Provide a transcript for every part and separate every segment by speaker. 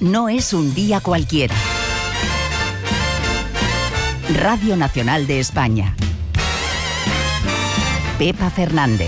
Speaker 1: no es un día cualquiera. Radio Nacional de España. Pepa Fernández.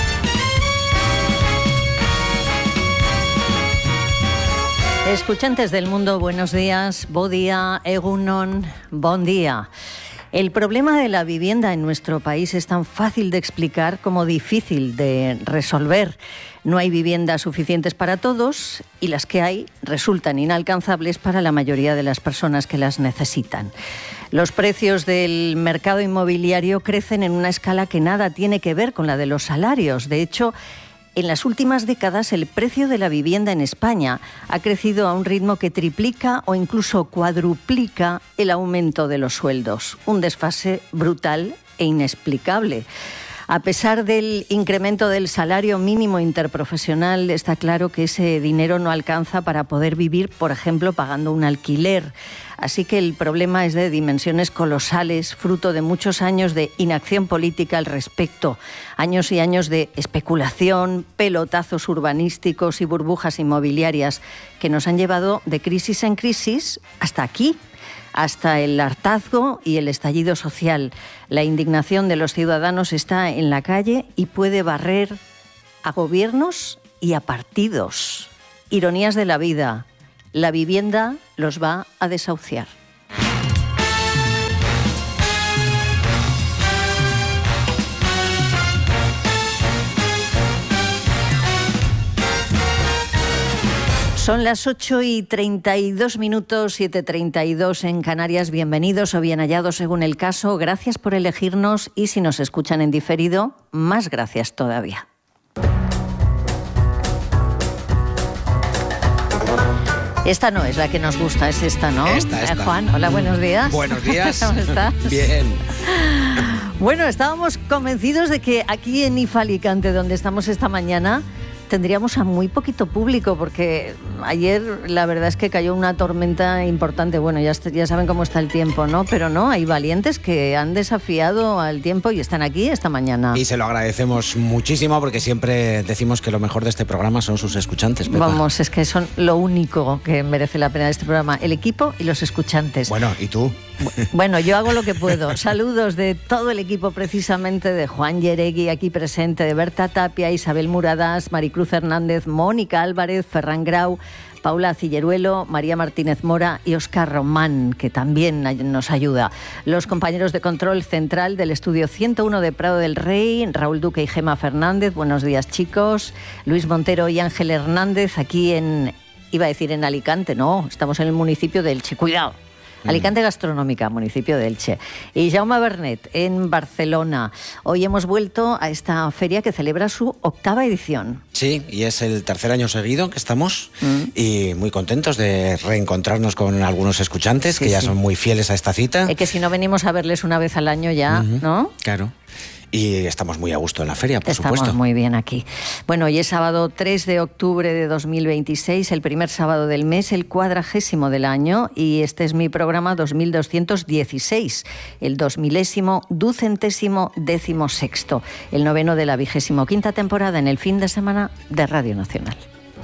Speaker 2: Escuchantes del mundo, buenos días, bo día, egunon, bon día. El problema de la vivienda en nuestro país es tan fácil de explicar como difícil de resolver. No hay viviendas suficientes para todos y las que hay resultan inalcanzables para la mayoría de las personas que las necesitan. Los precios del mercado inmobiliario crecen en una escala que nada tiene que ver con la de los salarios. De hecho, en las últimas décadas el precio de la vivienda en España ha crecido a un ritmo que triplica o incluso cuadruplica el aumento de los sueldos. Un desfase brutal e inexplicable. A pesar del incremento del salario mínimo interprofesional, está claro que ese dinero no alcanza para poder vivir, por ejemplo, pagando un alquiler. Así que el problema es de dimensiones colosales, fruto de muchos años de inacción política al respecto, años y años de especulación, pelotazos urbanísticos y burbujas inmobiliarias que nos han llevado de crisis en crisis hasta aquí. Hasta el hartazgo y el estallido social. La indignación de los ciudadanos está en la calle y puede barrer a gobiernos y a partidos. Ironías de la vida. La vivienda los va a desahuciar. Son las 8:32, 7:32 en Canarias. Bienvenidos o bien hallados según el caso. Gracias por elegirnos y si nos escuchan en diferido, más gracias todavía. Esta no es la que nos gusta, es esta, ¿no?
Speaker 3: Esta.
Speaker 2: Juan, hola, buenos días.
Speaker 3: Buenos días.
Speaker 2: ¿Cómo estás?
Speaker 3: Bien.
Speaker 2: Bueno, estábamos convencidos de que aquí en IFA Alicante, donde estamos esta mañana, tendríamos a muy poquito público, porque ayer la verdad es que cayó una tormenta importante. Bueno, ya saben cómo está el tiempo, ¿no? Pero no, hay valientes que han desafiado al tiempo y están aquí esta mañana.
Speaker 3: Y se lo agradecemos muchísimo porque siempre decimos que lo mejor de este programa son sus escuchantes, Pepa.
Speaker 2: Vamos, es que son lo único que merece la pena de este programa, el equipo y los escuchantes.
Speaker 3: Bueno, ¿y tú?
Speaker 2: Bueno, yo hago lo que puedo. Saludos de todo el equipo, precisamente de Juan Yeregui, aquí presente, de Berta Tapia, Isabel Muradas, Maricruz Hernández, Mónica Álvarez, Ferran Grau, Paula Cilleruelo, María Martínez Mora y Óscar Román, que también nos ayuda. Los compañeros de control central del estudio 101 de Prado del Rey, Raúl Duque y Gema Fernández. Buenos días, chicos. Luis Montero y Ángel Hernández, aquí iba a decir en Alicante, no, estamos en el municipio de Elche. Cuidado. Alicante Gastronómica, municipio de Elche. Y Jaume Bernet, en Barcelona. Hoy hemos vuelto a esta feria que celebra su 8ª edición.
Speaker 3: Sí, y es el tercer año seguido que estamos y muy contentos de reencontrarnos con algunos escuchantes que ya son muy fieles a esta cita.
Speaker 2: Que si no venimos a verles una vez al año ya, ¿no?
Speaker 3: Claro. Y estamos muy a gusto en la feria, por supuesto.
Speaker 2: Estamos muy bien aquí. Bueno, hoy es sábado 3 de octubre de 2026, el primer sábado del mes, el 40º del año, y este es mi programa 2216, el 2000º, el 9º de la 25ª temporada en el fin de semana de Radio Nacional.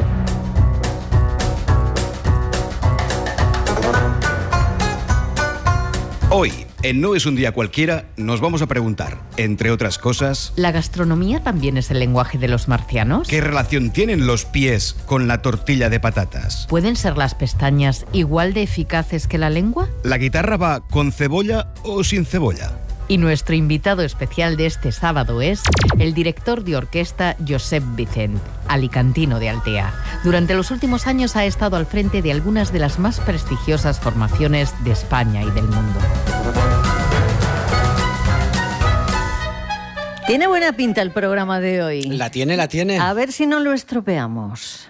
Speaker 4: Hoy, en No es un día cualquiera, nos vamos a preguntar, entre otras cosas...
Speaker 5: ¿La gastronomía también es el lenguaje de los marcianos?
Speaker 4: ¿Qué relación tienen los pies con la tortilla de patatas?
Speaker 5: ¿Pueden ser las pestañas igual de eficaces que la lengua?
Speaker 4: ¿La guitarra va con cebolla o sin cebolla?
Speaker 5: Y nuestro invitado especial de este sábado es el director de orquesta Josep Vicent, alicantino de Altea. Durante los últimos años ha estado al frente de algunas de las más prestigiosas formaciones de España y del mundo.
Speaker 2: Tiene buena pinta el programa de hoy.
Speaker 3: La tiene.
Speaker 2: A ver si no lo estropeamos.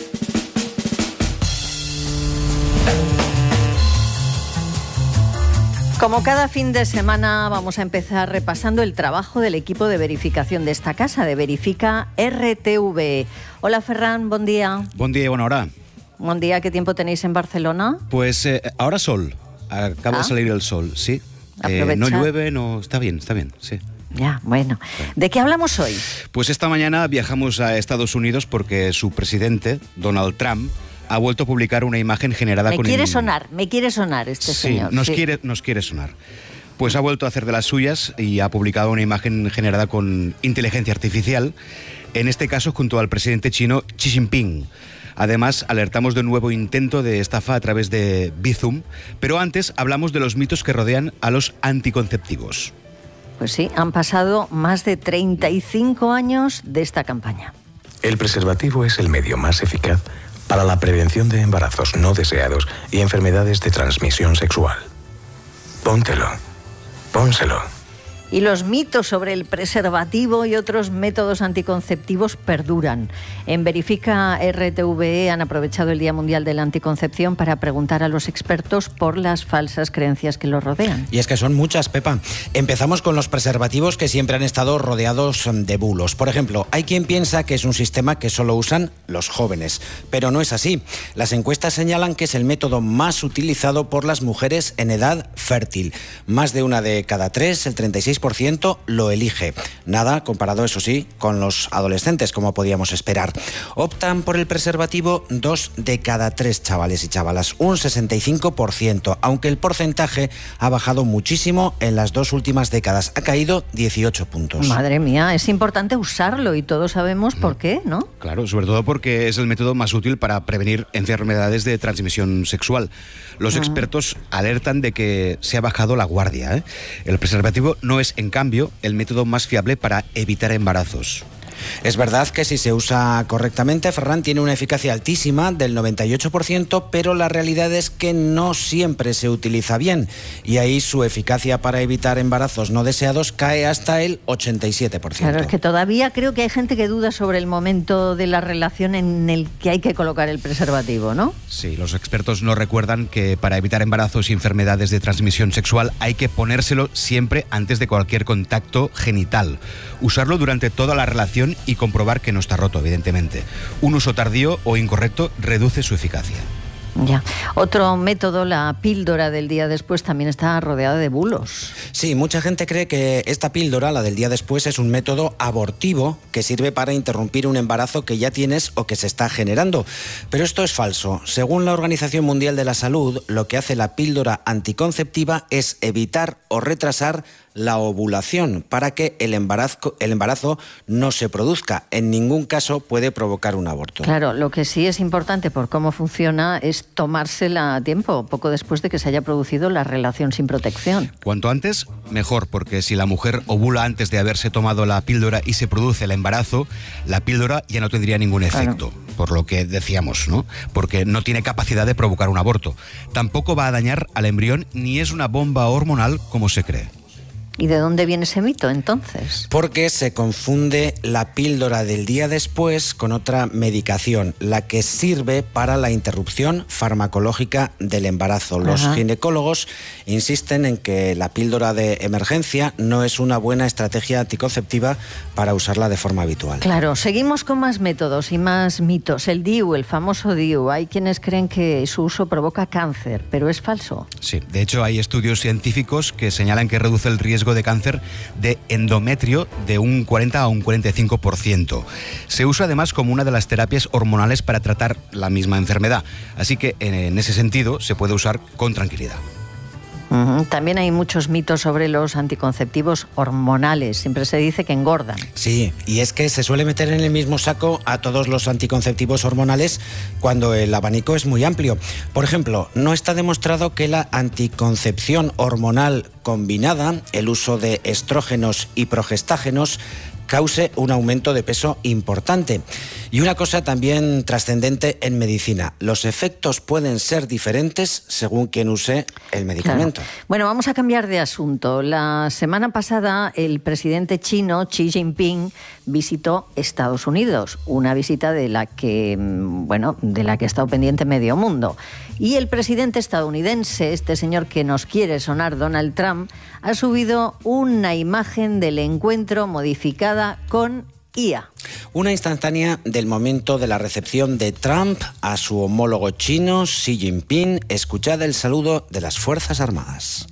Speaker 2: Como cada fin de semana vamos a empezar repasando el trabajo del equipo de verificación de esta casa, de Verifica RTV. Hola Ferran, buen día.
Speaker 4: Buen día y buena hora.
Speaker 2: Buen día, ¿qué tiempo tenéis en Barcelona?
Speaker 4: Pues ahora sol, acaba de salir el sol, sí. No llueve, no, está bien, sí.
Speaker 2: Ya, bueno. ¿De qué hablamos hoy?
Speaker 4: Pues esta mañana viajamos a Estados Unidos porque su presidente, Donald Trump, ha vuelto a publicar una imagen generada con...
Speaker 2: Me quiere sonar este señor.
Speaker 4: Nos quiere sonar. Pues ha vuelto a hacer de las suyas y ha publicado una imagen generada con inteligencia artificial, en este caso junto al presidente chino Xi Jinping. Además, alertamos de un nuevo intento de estafa a través de Bizum, pero antes hablamos de los mitos que rodean a los anticonceptivos.
Speaker 2: Pues sí, han pasado más de 35 años de esta campaña.
Speaker 6: El preservativo es el medio más eficaz para la prevención de embarazos no deseados y enfermedades de transmisión sexual. Póntelo. Pónselo.
Speaker 2: Y los mitos sobre el preservativo y otros métodos anticonceptivos perduran. En Verifica RTVE han aprovechado el Día Mundial de la Anticoncepción para preguntar a los expertos por las falsas creencias que los rodean.
Speaker 3: Y es que son muchas, Pepa. Empezamos con los preservativos que siempre han estado rodeados de bulos. Por ejemplo, hay quien piensa que es un sistema que solo usan los jóvenes, pero no es así. Las encuestas señalan que es el método más utilizado por las mujeres en edad fértil. Más de una de cada tres, el 36%, lo elige. Nada comparado, eso sí, con los adolescentes, como podíamos esperar. Optan por el preservativo 2 de cada 3 chavales y chavalas, un 65%, aunque el porcentaje ha bajado muchísimo en las 2 últimas décadas. Ha caído 18 puntos.
Speaker 2: Madre mía, es importante usarlo y todos sabemos por qué, ¿no?
Speaker 4: Claro, sobre todo porque es el método más útil para prevenir enfermedades de transmisión sexual. Los expertos alertan de que se ha bajado la guardia, ¿eh? El preservativo no es, en cambio, el método más fiable para evitar embarazos.
Speaker 3: Es verdad que si se usa correctamente, Ferran, tiene una eficacia altísima del 98%, pero la realidad es que no siempre se utiliza bien y ahí su eficacia para evitar embarazos no deseados cae hasta el 87%.
Speaker 2: Claro, es que todavía creo que hay gente que duda sobre el momento de la relación en el que hay que colocar el preservativo, ¿no?
Speaker 4: Sí, los expertos nos recuerdan que para evitar embarazos y enfermedades de transmisión sexual hay que ponérselo siempre antes de cualquier contacto genital. Usarlo durante toda la relación y comprobar que no está roto, evidentemente. Un uso tardío o incorrecto reduce su eficacia.
Speaker 2: Ya. Otro método, la píldora del día después, también está rodeada de bulos.
Speaker 3: Sí, mucha gente cree que esta píldora, la del día después, es un método abortivo que sirve para interrumpir un embarazo que ya tienes o que se está generando. Pero esto es falso. Según la Organización Mundial de la Salud, lo que hace la píldora anticonceptiva es evitar o retrasar la ovulación para que el embarazo no se produzca. En ningún caso puede provocar un aborto.
Speaker 2: Claro, lo que sí es importante por cómo funciona es tomársela a tiempo, poco después de que se haya producido la relación sin protección.
Speaker 4: Cuanto antes, mejor, porque si la mujer ovula antes de haberse tomado la píldora y se produce el embarazo, la píldora ya no tendría ningún efecto, claro, por lo que decíamos, ¿no? Porque no tiene capacidad de provocar un aborto. Tampoco va a dañar al embrión ni es una bomba hormonal como se cree.
Speaker 2: ¿Y de dónde viene ese mito, entonces?
Speaker 3: Porque se confunde la píldora del día después con otra medicación, la que sirve para la interrupción farmacológica del embarazo. Los ginecólogos insisten en que la píldora de emergencia no es una buena estrategia anticonceptiva para usarla de forma habitual.
Speaker 2: Claro, seguimos con más métodos y más mitos. El DIU, el famoso DIU. Hay quienes creen que su uso provoca cáncer, pero es falso.
Speaker 4: Sí, de hecho hay estudios científicos que señalan que reduce el riesgo de cáncer de endometrio de un 40 a un 45%. Se usa además como una de las terapias hormonales para tratar la misma enfermedad, así que en ese sentido se puede usar con tranquilidad.
Speaker 2: También hay muchos mitos sobre los anticonceptivos hormonales. Siempre se dice que engordan.
Speaker 3: Sí, y es que se suele meter en el mismo saco a todos los anticonceptivos hormonales cuando el abanico es muy amplio. Por ejemplo, no está demostrado que la anticoncepción hormonal combinada, el uso de estrógenos y progestágenos, cause un aumento de peso importante. Y una cosa también trascendente en medicina, los efectos pueden ser diferentes según quien use el medicamento.
Speaker 2: Claro. Bueno, vamos a cambiar de asunto. La semana pasada el presidente chino, Xi Jinping, visitó Estados Unidos, una visita de la que ha estado pendiente medio mundo. Y el presidente estadounidense, este señor que nos quiere sonar, Donald Trump, ha subido una imagen del encuentro modificada con IA.
Speaker 3: Una instantánea del momento de la recepción de Trump a su homólogo chino, Xi Jinping. Escuchad el saludo de las Fuerzas Armadas.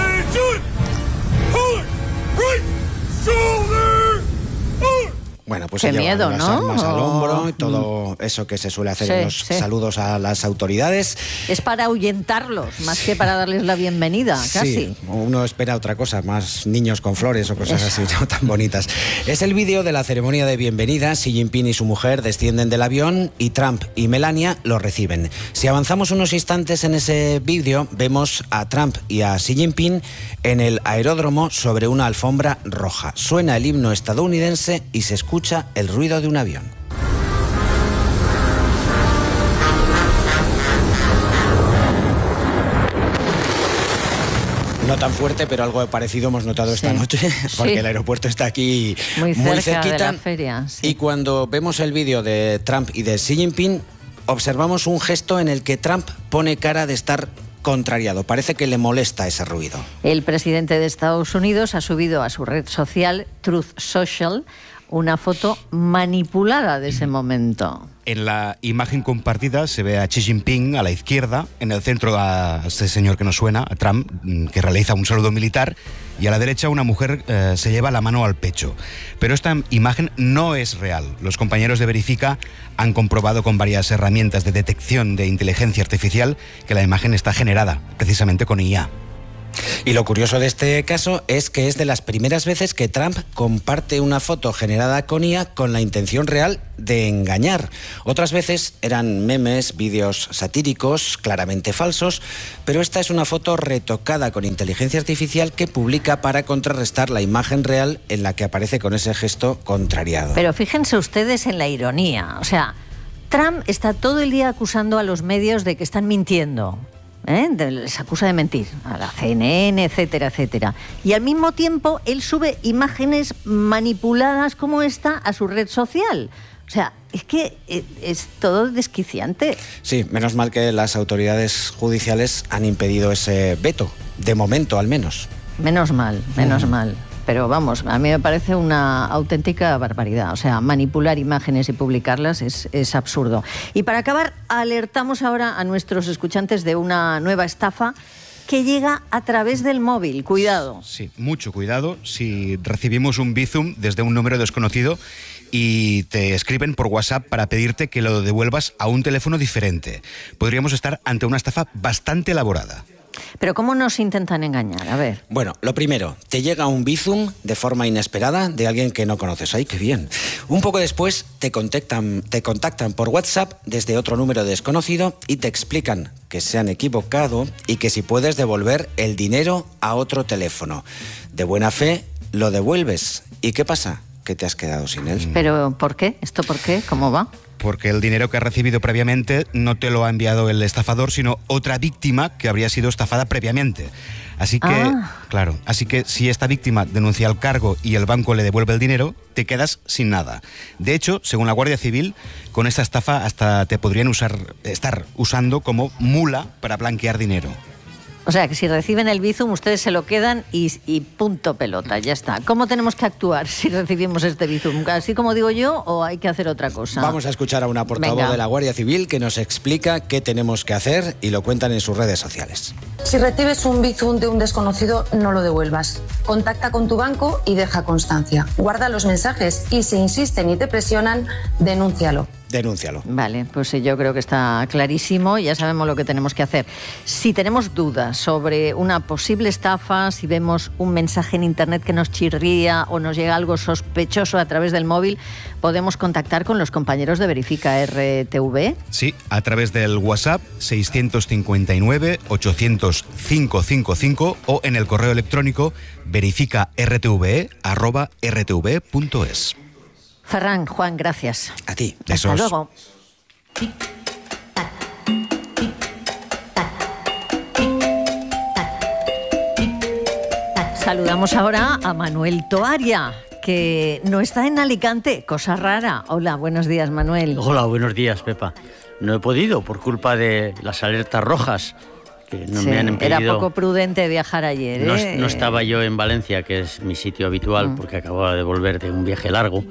Speaker 3: Bueno, pues
Speaker 2: Qué
Speaker 3: se llevan
Speaker 2: miedo,
Speaker 3: las
Speaker 2: ¿no?
Speaker 3: armas al hombro y todo eso que se suele hacer en los saludos a las autoridades.
Speaker 2: Es para ahuyentarlos, más que para darles la bienvenida, casi.
Speaker 3: Sí, uno espera otra cosa, más niños con flores o cosas así, no tan bonitas. Es el vídeo de la ceremonia de bienvenida. Xi Jinping y su mujer descienden del avión y Trump y Melania lo reciben. Si avanzamos unos instantes en ese vídeo, vemos a Trump y a Xi Jinping en el aeródromo sobre una alfombra roja. Suena el himno estadounidense y se escucha el ruido de un avión. No tan fuerte, pero algo parecido hemos notado esta noche, porque el aeropuerto está aquí muy cerquita.
Speaker 2: De la feria, sí.
Speaker 3: Y cuando vemos el vídeo de Trump y de Xi Jinping, observamos un gesto en el que Trump pone cara de estar contrariado. Parece que le molesta ese ruido.
Speaker 2: El presidente de Estados Unidos ha subido a su red social, Truth Social, una foto manipulada de ese momento.
Speaker 4: En la imagen compartida se ve a Xi Jinping a la izquierda, en el centro a este señor que nos suena, a Trump, que realiza un saludo militar, y a la derecha una mujer se lleva la mano al pecho. Pero esta imagen no es real. Los compañeros de Verifica han comprobado con varias herramientas de detección de inteligencia artificial que la imagen está generada precisamente con IA.
Speaker 3: Y lo curioso de este caso es que es de las primeras veces que Trump comparte una foto generada con IA con la intención real de engañar. Otras veces eran memes, vídeos satíricos, claramente falsos, pero esta es una foto retocada con inteligencia artificial que publica para contrarrestar la imagen real en la que aparece con ese gesto contrariado.
Speaker 2: Pero fíjense ustedes en la ironía. O sea, Trump está todo el día acusando a los medios de que están mintiendo. Les acusa de mentir, a la CNN, etcétera, etcétera. Y al mismo tiempo, él sube imágenes manipuladas como esta a su red social. O sea, es que es todo desquiciante. Sí, menos mal que las autoridades judiciales han impedido ese veto, de momento al menos. Menos mal, menos mal. Pero vamos, a mí me parece una auténtica barbaridad. O sea, manipular imágenes y publicarlas es absurdo. Y para acabar, alertamos ahora a nuestros escuchantes de una nueva estafa que llega a través del móvil. Cuidado.
Speaker 4: Sí, mucho cuidado. Si recibimos un Bizum desde un número desconocido y te escriben por WhatsApp para pedirte que lo devuelvas a un teléfono diferente, podríamos estar ante una estafa bastante elaborada.
Speaker 2: ¿Pero cómo nos intentan engañar? A ver.
Speaker 3: Bueno, lo primero, te llega un Bizum de forma inesperada de alguien que no conoces. ¡Ay, qué bien! Un poco después te contactan por WhatsApp desde otro número desconocido y te explican que se han equivocado y que si puedes devolver el dinero a otro teléfono. De buena fe, lo devuelves. ¿Y qué pasa? Que te has quedado sin él.
Speaker 2: ¿Pero por qué? ¿Esto por qué? ¿Cómo va?
Speaker 4: Porque el dinero que has recibido previamente no te lo ha enviado el estafador, sino otra víctima que habría sido estafada previamente. Así que, claro, así que si esta víctima denuncia el cargo y el banco le devuelve el dinero, te quedas sin nada. De hecho, según la Guardia Civil, con esta estafa hasta te podrían estar usando como mula para blanquear dinero.
Speaker 2: O sea, que si reciben el Bizum, ustedes se lo quedan y punto pelota, ya está. ¿Cómo tenemos que actuar si recibimos este Bizum? ¿Así como digo yo o hay que hacer otra cosa?
Speaker 3: Vamos a escuchar a una portavoz de la Guardia Civil que nos explica qué tenemos que hacer y lo cuentan en sus redes sociales.
Speaker 7: Si recibes un Bizum de un desconocido, no lo devuelvas. Contacta con tu banco y deja constancia. Guarda los mensajes y si insisten y te presionan, denúncialo.
Speaker 3: Denúncialo.
Speaker 2: Vale, pues yo creo que está clarísimo, ya sabemos lo que tenemos que hacer. Si tenemos dudas sobre una posible estafa, si vemos un mensaje en internet que nos chirría o nos llega algo sospechoso a través del móvil, podemos contactar con los compañeros de Verifica RTV.
Speaker 4: Sí, a través del WhatsApp 659-800-555 o en el correo electrónico verificartve@rtv.es.
Speaker 2: Ferran, Juan, gracias.
Speaker 3: A ti.
Speaker 2: Hasta luego. Saludamos ahora a Manuel Toaria, que no está en Alicante, cosa rara. Hola, buenos días, Manuel.
Speaker 8: Hola, buenos días, Pepa. No he podido por culpa de las alertas rojas que no me han impedido.
Speaker 2: Era poco prudente viajar ayer,
Speaker 8: ¿eh? No estaba yo en Valencia, que es mi sitio habitual, porque acababa de volver de un viaje largo.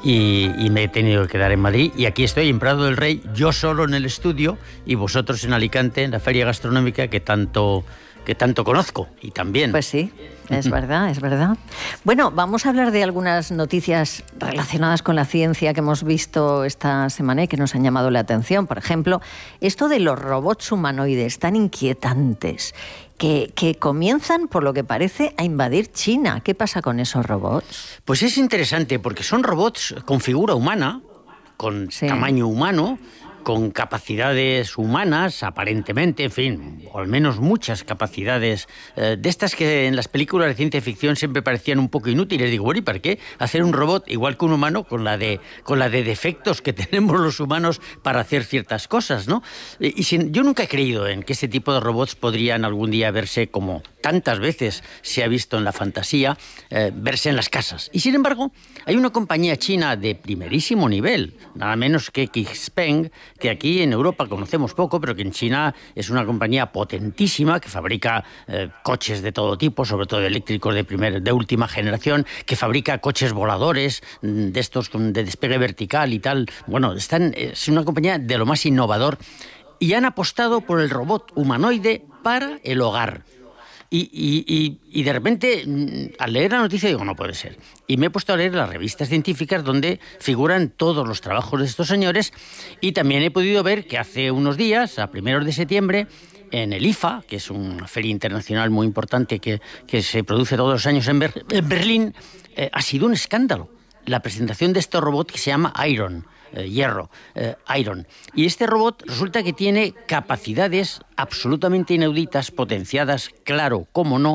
Speaker 8: y me he tenido que quedar en Madrid. Y aquí estoy en Prado del Rey, yo solo en el estudio y vosotros en Alicante, en la feria gastronómica que tanto conozco y también.
Speaker 2: Pues sí, es verdad, es verdad. Bueno, vamos a hablar de algunas noticias relacionadas con la ciencia que hemos visto esta semana y que nos han llamado la atención. Por ejemplo, esto de los robots humanoides tan inquietantes que comienzan, por lo que parece, a invadir China. ¿Qué pasa con esos robots?
Speaker 8: Pues es interesante porque son robots con figura humana, con tamaño humano, con capacidades humanas, aparentemente, en fin, o al menos muchas capacidades de estas que en las películas de ciencia ficción siempre parecían un poco inútiles. Digo, bueno, ¿y para qué hacer un robot igual que un humano con la de defectos que tenemos los humanos para hacer ciertas cosas, ¿no? Yo nunca he creído en que ese tipo de robots podrían algún día verse, como tantas veces se ha visto en la fantasía, verse en las casas. Y sin embargo, hay una compañía china de primerísimo nivel, nada menos que Xpeng, que aquí en Europa conocemos poco, pero que en China es una compañía potentísima que fabrica coches de todo tipo, sobre todo eléctricos de última generación, que fabrica coches voladores de estos de despegue vertical y tal. Bueno, es una compañía de lo más innovador y han apostado por el robot humanoide para el hogar. Y de repente, al leer la noticia, digo, no puede ser. Y me he puesto a leer las revistas científicas donde figuran todos los trabajos de estos señores y también he podido ver que hace unos días, a 1 de septiembre, en el IFA, que es una feria internacional muy importante que se produce todos los años en Berlín, ha sido un escándalo la presentación de este robot que se llama Iron. Iron. Y este robot resulta que tiene capacidades absolutamente inauditas, potenciadas, claro, cómo no,